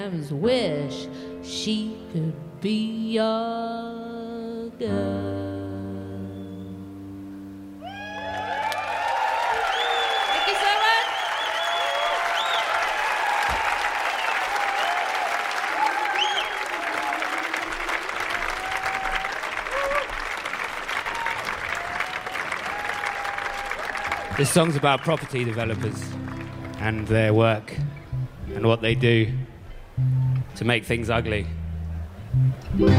Wish she could be your girl. Thank you so much. This song's about property developers and their work and what they do to make things ugly.